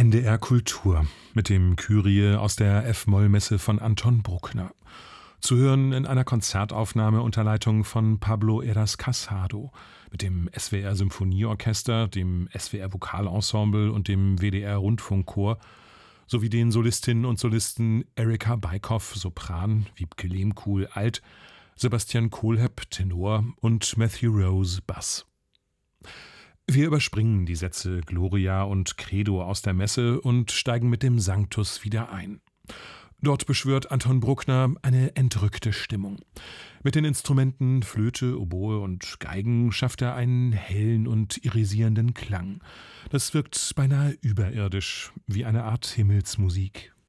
NDR Kultur mit dem Kyrie aus der F-Moll-Messe von Anton Bruckner. Zu hören in einer Konzertaufnahme unter Leitung von Pablo Heras Casado mit dem SWR Symphonieorchester, dem SWR Vokalensemble und dem WDR Rundfunkchor sowie den Solistinnen und Solisten Erika Beikhoff, Sopran, Wiebke Lehmkuhl, Alt, Sebastian Kohlhepp, Tenor und Matthew Rose, Bass. Wir überspringen die Sätze Gloria und Credo aus der Messe und steigen mit dem Sanctus wieder ein. Dort beschwört Anton Bruckner eine entrückte Stimmung. Mit den Instrumenten Flöte, Oboe und Geigen schafft er einen hellen und irisierenden Klang. Das wirkt beinahe überirdisch, wie eine Art Himmelsmusik.